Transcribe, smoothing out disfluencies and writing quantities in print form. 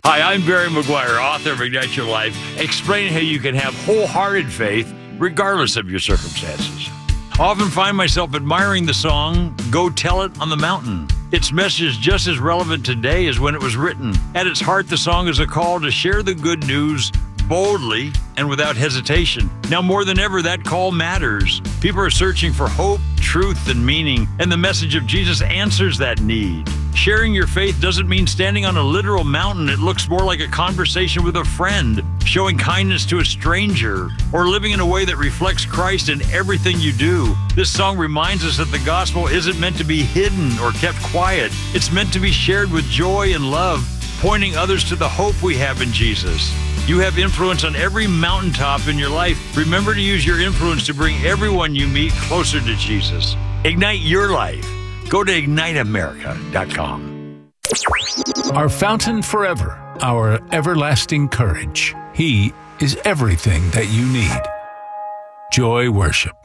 Hi, I'm Barry McGuire, author of Ignite Your Life, explaining how you can have wholehearted faith regardless of your circumstances. I often find myself admiring the song, Go Tell It on the Mountain. Its message is just as relevant today as when it was written. At its heart, the song is a call to share the good news boldly and without hesitation. Now more than ever, that call matters. People are searching for hope, truth, and meaning, and the message of Jesus answers that need. Sharing your faith doesn't mean standing on a literal mountain. It looks more like a conversation with a friend, showing kindness to a stranger, or living in a way that reflects Christ in everything you do. This song reminds us that the gospel isn't meant to be hidden or kept quiet. It's meant to be shared with joy and love, pointing others to the hope we have in Jesus. You have influence on every mountaintop in your life. Remember to use your influence to bring everyone you meet closer to Jesus. Ignite your life. Go to IgniteAmerica.com. Our fountain forever, our everlasting courage. He is everything that you need. Joy Worship.